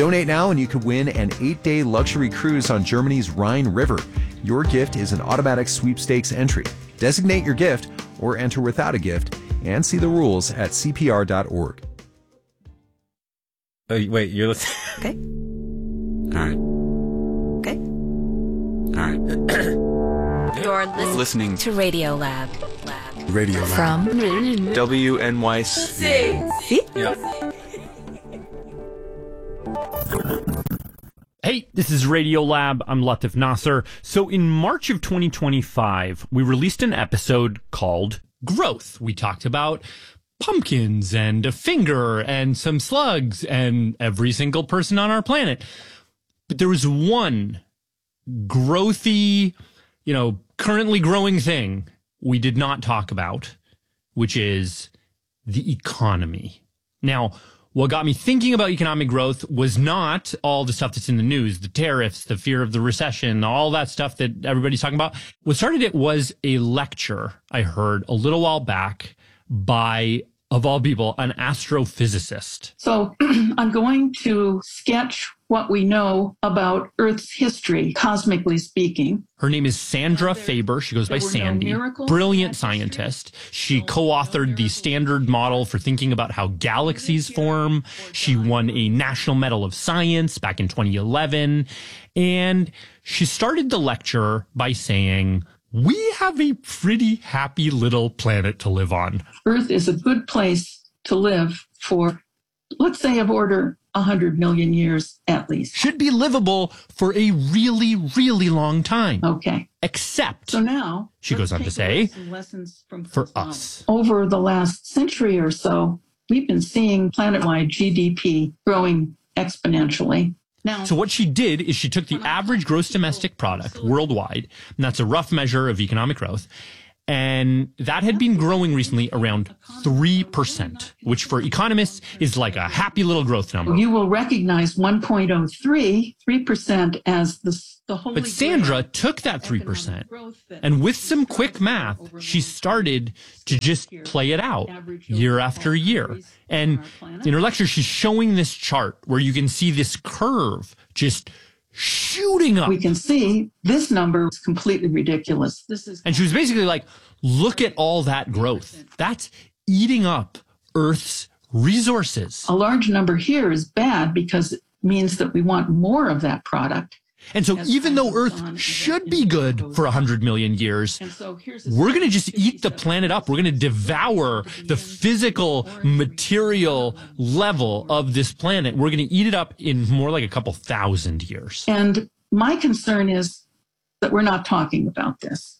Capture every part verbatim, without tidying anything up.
Donate now and you could win an eight-day luxury cruise on Germany's Rhine River. Your gift is an automatic sweepstakes entry. Designate your gift or enter without a gift and see the rules at c p r dot org. Oh, wait, you're listening? Okay. All right. Okay. All right. You're listening, Listening to Radio Lab. Lab. Radio Lab. From W N Y C. See? Yeah. Hey, this is Radio Lab. I'm Latif Nasser. So in March of twenty twenty-five, we released an episode called Growth. We talked about pumpkins and a finger and some slugs and every single person on our planet. But there was one growthy, you know, currently growing thing we did not talk about, which is the economy. Now, what got me thinking about economic growth was not all the stuff that's in the news, the tariffs, the fear of the recession, all that stuff that everybody's talking about. What started it was a lecture I heard a little while back by, of all people, an astrophysicist. So I'm going to sketch what we know about Earth's history, cosmically speaking. Her name is Sandra Faber. She goes by Sandy. Brilliant scientist. She co-authored the standard model for thinking about how galaxies form. She won a National Medal of Science back in twenty eleven. And she started the lecture by saying, we have a pretty happy little planet to live on. Earth is a good place to live for, let's say, of order one hundred million years at least. Should be livable for a really, really long time. Okay. Except, So now, she goes on to say, for us. Over the last century or so, we've been seeing planet-wide G D P growing exponentially. Now, So what she did is she took the average gross domestic product worldwide, and that's a rough measure of economic growth, and that had been growing recently around three percent, which for economists is like a happy little growth number. you will recognize one point oh three, three percent as the, the holy But Sandra grail took that of three economic percent, growth that and with some quick math, she started to just play it out year after year. And in her lecture, she's showing this chart where you can see this curve just shooting up. we can see this number is completely ridiculous. This is And she was basically like, look at all that growth. That's eating up Earth's resources. a large number here is bad because it means that we want more of that product. And so As even time though goes Earth on, should it be good goes for down. one hundred million years, And so here's we're going to just eat the planet up. We're going to devour the physical, material level of this planet. We're going to eat it up in more like a couple thousand years. And my concern is that we're not talking about this.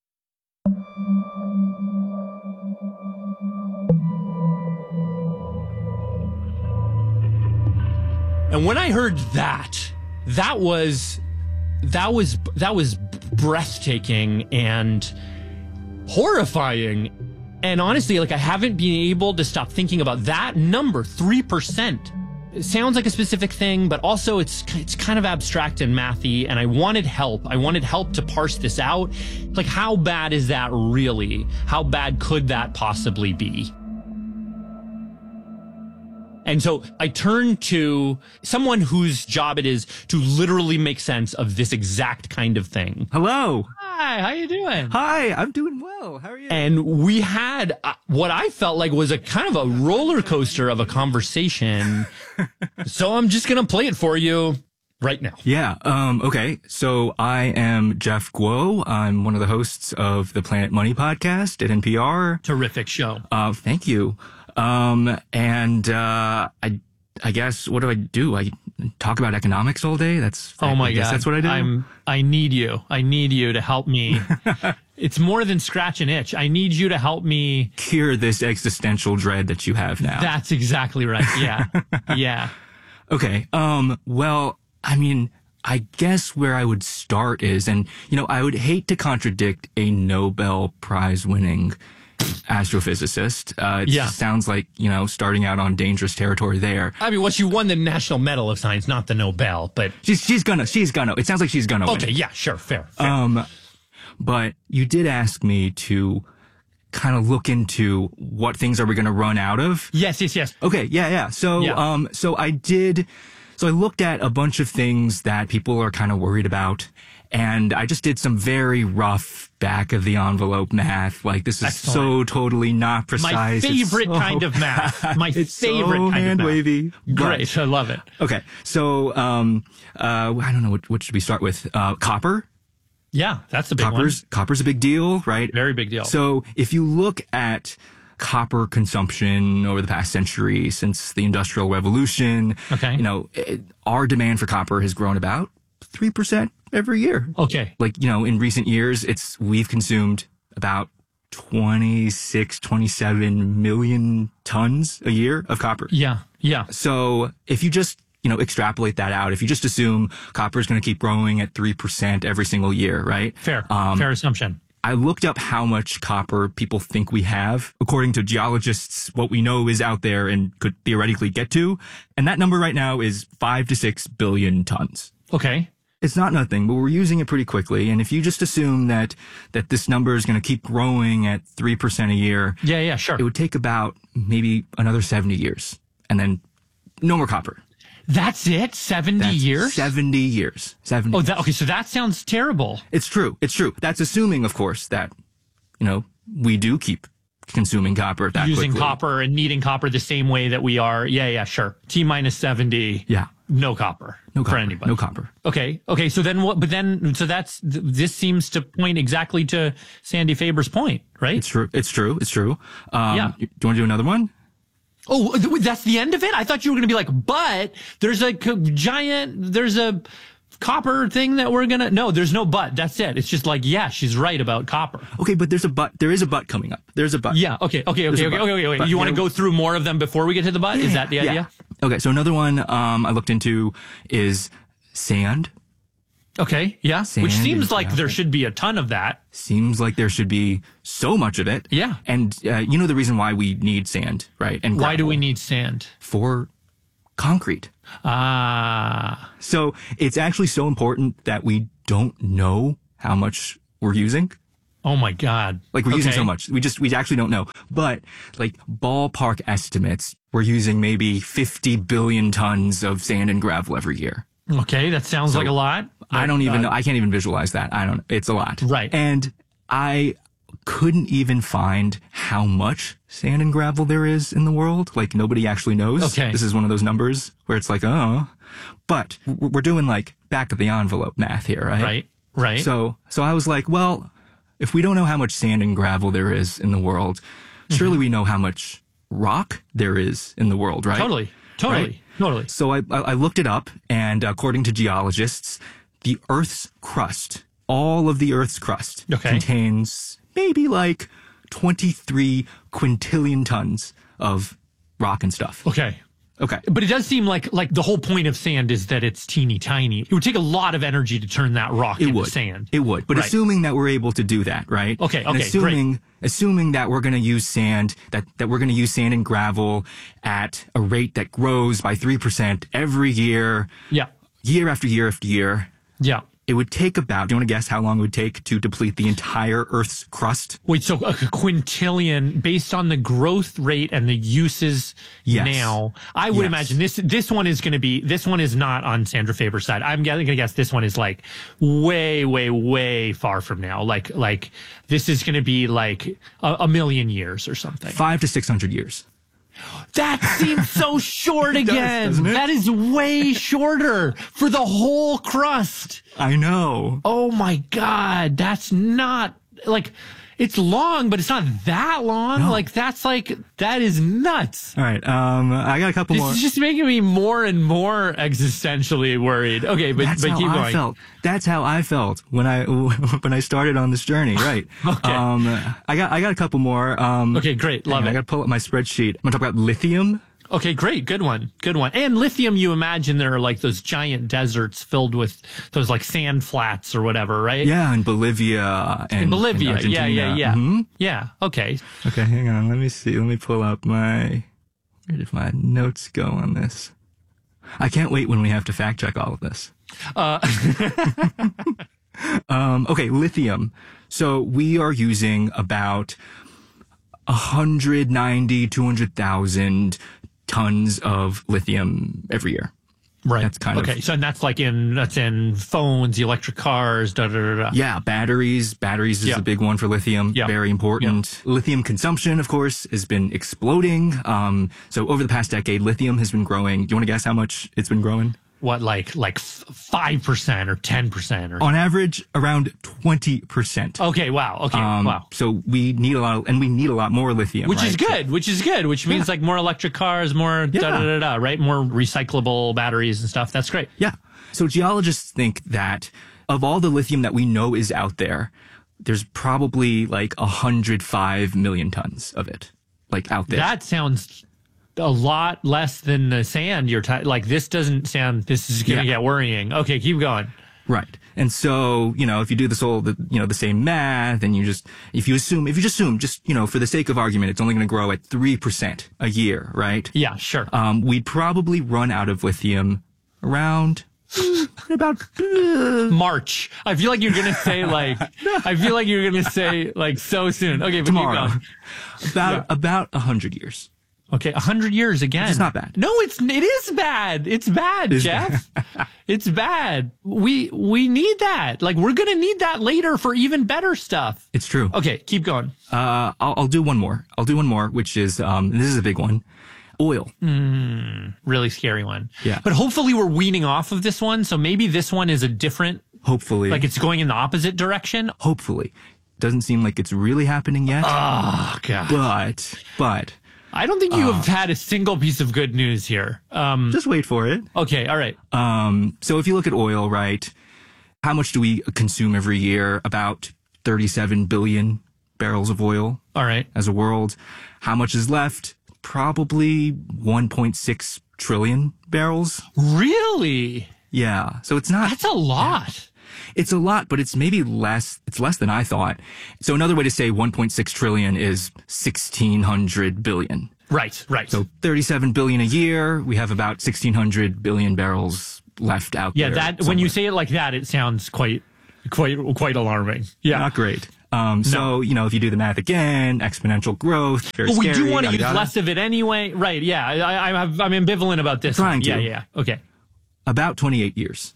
And when I heard that, that was, that was, that was breathtaking and horrifying. And honestly, like I haven't been able to stop thinking about that number, three percent. It sounds like a specific thing, but also it's it's kind of abstract and mathy, and I wanted help. I wanted help to parse this out. Like, how bad is that really? How bad could that possibly be? And so I turned to someone whose job it is to literally make sense of this exact kind of thing. Hello. Hi, how you doing? Hi, I'm doing well. How are you? And we had uh, what I felt like was a kind of a roller coaster of a conversation. So I'm just going to play it for you right now. Yeah. Um, okay. So I am Jeff Guo. I'm one of the hosts of the Planet Money podcast at N P R. Terrific show. Uh, thank you. Um, and, uh, I, I guess, what do I do? I talk about economics all day. That's, Oh my I guess God. that's what I do. I'm, I need you. I need you to help me. It's more than scratch an itch. I need you to help me cure this existential dread that you have now. That's exactly right. Yeah. Yeah. Okay. Um, well, I mean, I guess where I would start is, and, you know, I would hate to contradict a Nobel Prize winning astrophysicist. Uh, it Yeah. sounds like, you know, starting out on dangerous territory there. I mean, well, she won the National Medal of Science, not the Nobel, but She's, she's gonna, she's gonna, it sounds like she's gonna okay. win. Yeah, sure. Fair. fair. Um, but you did ask me to kind of look into what things are we going to run out of. yes, yes, yes. Okay. Yeah. Yeah. So, Yeah. um, so I did So I looked at a bunch of things that people are kind of worried about. And I just did some very rough back of the envelope math. Like, this is Excellent. so totally not precise. My It's favorite so kind of math. My it's favorite so kind hand of math. wavy. Great. I love it. Okay. So, um, uh, I don't know. What, what should we start with? Uh, copper. Yeah, that's the big Copper's, one. copper's a big deal, right? Very big deal. So if you look at copper consumption over the past century since the Industrial Revolution, Okay. you know, it, our demand for copper has grown about three percent every year. Okay. Like, you know, in recent years, it's, we've consumed about twenty-six, twenty-seven million tons a year of copper. Yeah. Yeah. So if you just, you know, extrapolate that out, if you just assume copper is going to keep growing at three percent every single year, right? Fair. Um, Fair assumption. I looked up how much copper people think we have. According to geologists, what we know is out there and could theoretically get to. And that number right now is five to six billion tons. Okay. It's not nothing, but we're using it pretty quickly. And if you just assume that, that this number is going to keep growing at three percent a year, Yeah. Yeah. Sure. it would take about maybe another seventy years. And then no more copper. That's it? seventy That's years? seventy years. seventy. Oh, that, okay. So that sounds terrible. It's true. It's true. That's assuming, of course, that, you know, we do keep consuming copper that Using quickly. copper and needing copper the same way that we are. Yeah. Yeah. Sure. T minus seventy. Yeah. No copper. No copper. For anybody. No copper. Okay. Okay. So then what? But then, so that's, th- this seems to point exactly to Sandy Faber's point, right? It's true. It's true. It's true. Um, Yeah. Do you want to do another one? Oh, th- that's the end of it? I thought you were going to be like, but there's a c- giant, there's a copper thing that we're going to, no, there's no but. That's it. It's just like, yeah, she's right about copper. Okay, but there's a but. There is a but coming up. There's a but. Yeah. Okay. Okay. There's Okay. a Okay. but. Okay. Okay. But, You want to know, go through more of them before we get to the but? Is that the yeah. idea? Okay, so another one um, I looked into is sand. Okay. Yeah. Sand Which seems and like there gravel. should be a ton of that. Seems like there should be so much of it. Yeah. And uh, you know the reason why we need sand, right? And Why do gravel? we need sand? For concrete. Ah. So it's actually so important that we don't know how much we're using. Oh my God. Like we're using Okay. so much. We just, we actually don't know. But like ballpark estimates, we're using maybe fifty billion tons of sand and gravel every year. Okay. That sounds like a lot. I don't even Uh, know. I can't even visualize that. I don't, it's a lot. Right. And I couldn't even find how much sand and gravel there is in the world. Like nobody actually knows. Okay. This is one of those numbers where it's like, oh, but w- we're doing like back of the envelope math here, right? Right. Right. So, so I was like, well, if we don't know how much sand and gravel there is in the world, surely Mm-hmm. we know how much rock there is in the world, right? Totally. Totally. Right? Totally. So I, I I looked it up, and according to geologists, the Earth's crust, all of the Earth's crust, Okay. contains maybe like twenty-three quintillion tons of rock and stuff. Okay. Okay. But it does seem like like the whole point of sand is that it's teeny tiny. It would take a lot of energy to turn that rock It into would. sand. It would. But Right. assuming that we're able to do that, right? Okay, And okay, assuming assuming that we're going to use sand, that, that we're going to use sand and gravel at a rate that grows by three percent every year, Yeah. year after year after year, Yeah. it would take about, do you want to guess how long it would take to deplete the entire Earth's crust? Wait, so a quintillion based on the growth rate and the uses Yes. now, I would Yes. imagine this this one is going to be this one is not on Sandra Faber's side. I'm going to guess this one is like way way way far from now. Like like this is going to be like a, a million years or something. Five to six hundred years. That seems so short again. doesn't it? That is way shorter for the whole crust. I know. Oh my God. That's not like, it's long, but it's not that long. No. Like, that's like, that is nuts. All right. Um, I got a couple This more. is just making me more and more existentially worried. Okay, but, That's but how keep I going. felt. That's how I felt when I when I started on this journey. Right. Okay. Um, I got I got a couple more. Um, Okay, great. Love hang on, I it. got to pull up my spreadsheet. I'm gonna talk about lithium. Okay, great. Good one. Good one. And lithium, you imagine there are like those giant deserts filled with those like sand flats or whatever, right? Yeah, in Bolivia and In Bolivia. and yeah, yeah, Argentina. yeah. Mhm. Yeah. Okay. Okay, hang on. Let me see. Let me pull up my. Where did my notes go on this? I can't wait when we have to fact check all of this. Uh, Um, okay, lithium. So we are using about one hundred ninety, two hundred thousand tons of lithium every year. Right. That's kind okay. of So and that's like in that's in phones, electric cars, da da da da. yeah. Batteries, batteries is Yeah. a big one for lithium. Yeah. Very important. Lithium consumption, of course, has been exploding. Um, so over the past decade, lithium has been growing. Do you want to guess how much it's been growing? What like like five percent or ten percent or On average, around twenty percent. okay. Wow. Okay. Um, wow. So we need a lot, of, and we need a lot more lithium, Which right? is good. Which is good. Which means like more electric cars, more da Yeah. da da da. Right. More recyclable batteries and stuff. That's great. Yeah. So geologists think that of all the lithium that we know is out there, there's probably like one hundred five million tons of it, like out there. That sounds a lot less than the sand you're t- like. This doesn't sound. This is gonna Yeah. get worrying. Okay, keep going. Right. And so, you know, if you do this whole, the, you know, the same math and you just, if you assume, if you just assume, just, you know, for the sake of argument, it's only going to grow at three percent a year, right? Yeah, sure. Um, we'd probably run out of lithium around about, uh, March. I feel like you're gonna say like. I feel like you're gonna say like so soon. Okay, but tomorrow. keep going. About, Yeah. about a hundred years. Okay, a hundred years again. It's not bad. No, it's it is bad. It's bad, It's Jeff. It's bad. We we need that. Like we're gonna need that later for even better stuff. It's true. Okay, keep going. Uh, I'll, I'll do one more. I'll do one more, which is, um, this is a big one. Oil. Really scary one. Yeah. But hopefully we're weaning off of this one. So maybe this one is a different. Hopefully. Like it's going in the opposite direction. hopefully. Doesn't seem like it's really happening yet. Oh God. but, but, I don't think you have had a single piece of good news here. Um. just wait for it. Okay. All right. Um, so if you look at oil, right, how much do we consume every year? About thirty-seven billion barrels of oil All right. as a world. How much is left? Probably one point six trillion barrels. Really? Yeah. So it's not, That's a lot. it's a lot, but it's maybe less, it's less than I thought. So another way to say one point six trillion is sixteen hundred billion. Right. Right. So thirty-seven billion a year. We have about sixteen hundred billion barrels left out yeah. there. That when somewhere. you say it like that, it sounds quite, quite, quite alarming. Yeah. Not great. Um, so, you know, if you do the math again, exponential growth, very But we scary, do want to yada, use yada. less of it anyway. Right. Yeah. I, I, I'm I'm ambivalent about this. Trying one. to. Yeah. Yeah. Okay. About twenty-eight years.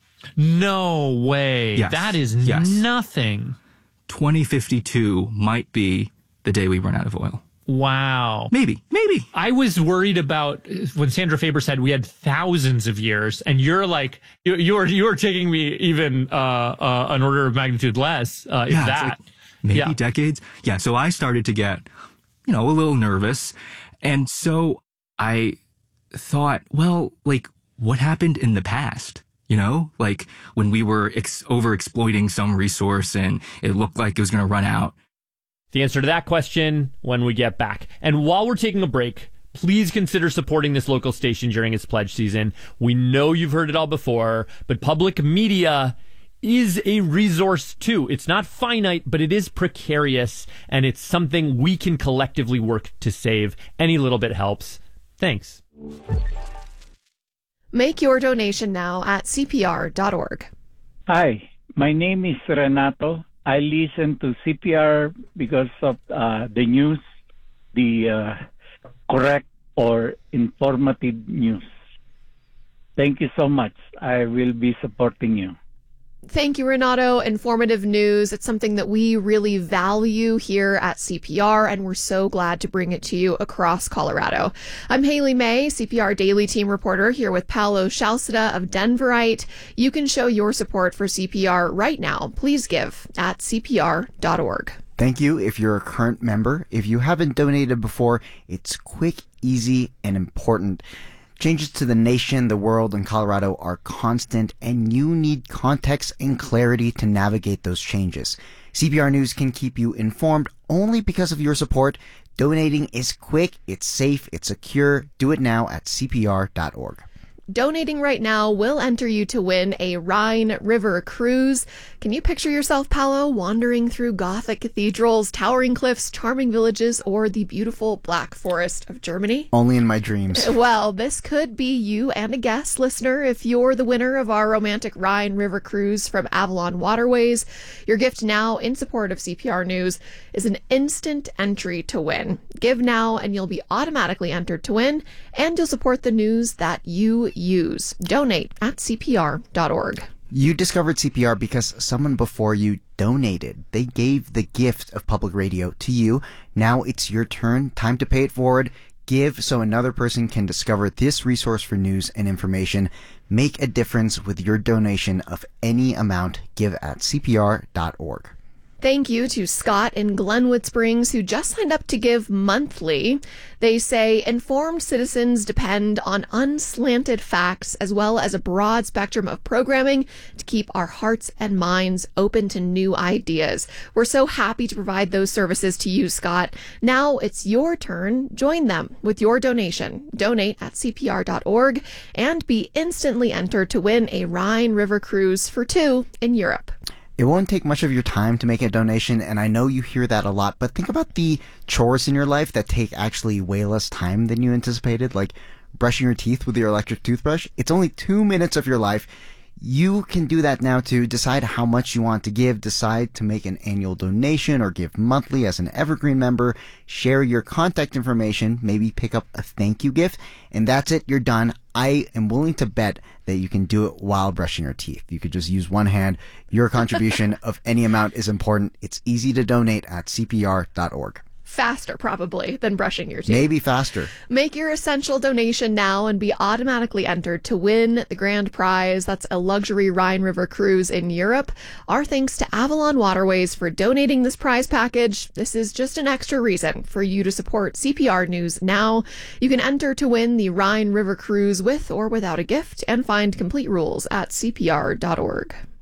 No way. Yes. That is Yes. nothing. twenty fifty-two might be the day we run out of oil. Wow. Maybe, maybe. I was worried about when Sandra Faber said we had thousands of years, and you're like you, you're you're taking me even uh, uh, an order of magnitude less. Uh, if Yeah, it's that. like maybe Yeah. decades. Yeah. So I started to get, you know, a little nervous. And so I thought, well, like, what happened in the past? You know, like when we were ex- over exploiting some resource and it looked like it was going to run out. The answer to that question when we get back. And while we're taking a break, please consider supporting this local station during its pledge season. We know you've heard it all before, but public media is a resource too. It's not finite, but it is precarious, and it's something we can collectively work to save. Any little bit helps. Thanks. Make your donation now at C P R dot org. Hi, my name is Renato. I listen to C P R because of uh, the news, the uh, correct or informative news. Thank you so much. I will be supporting you. Thank you, Renato. Informative news. It's something that we really value here at C P R, and we're so glad to bring it to you across Colorado. I'm Haley May, C P R Daily Team Reporter, here with Paolo Shalceda of Denverite. You can show your support for C P R right now. Please give at C P R dot org. Thank you if you're a current member. If you haven't donated before, it's quick, easy, and important. Changes to the nation, the world, and Colorado are constant, and you need context and clarity to navigate those changes. C P R News can keep you informed only because of your support. Donating is quick, it's safe, it's secure. Do it now at C P R dot org. Donating right now will enter you to win a Rhine River cruise. Can you picture yourself, Paolo, wandering through Gothic cathedrals, towering cliffs, charming villages, or the beautiful Black Forest of Germany? Only in my dreams. Well, this could be you and a guest listener if you're the winner of our romantic Rhine River cruise from Avalon Waterways. Your gift now in support of C P R News is an instant entry to win. Give now and you'll be automatically entered to win, and you'll support the news that you use. Donate at C P R dot org. You discovered C P R because someone before you donated. They gave the gift of public radio to you. Now it's your turn. Time to pay it forward. Give so another person can discover this resource for news and information. Make a difference with your donation of any amount. Give at C P R dot org. Thank you to Scott in Glenwood Springs, who just signed up to give monthly. They say informed citizens depend on unslanted facts as well as a broad spectrum of programming to keep our hearts and minds open to new ideas. We're so happy to provide those services to you, Scott. Now it's your turn. Join them with your donation. Donate at C P R dot org and be instantly entered to win a Rhine River cruise for two in Europe. It won't take much of your time to make a donation, and I know you hear that a lot, but think about the chores in your life that take actually way less time than you anticipated, like brushing your teeth with your electric toothbrush. It's only two minutes of your life. You can do that now to decide how much you want to give, decide to make an annual donation or give monthly as an Evergreen member, share your contact information, maybe pick up a thank you gift, and that's it, you're done. I am willing to bet that you can do it while brushing your teeth. You could just use one hand. Your contribution of any amount is important. It's easy to donate at C P R dot org. Faster, probably, than brushing your teeth. Maybe faster. Make your essential donation now and be automatically entered to win the grand prize. That's a luxury Rhine River cruise in Europe. Our thanks to Avalon Waterways for donating this prize package. This is just an extra reason for you to support C P R News now. You can enter to win the Rhine River cruise with or without a gift and find complete rules at C P R dot org.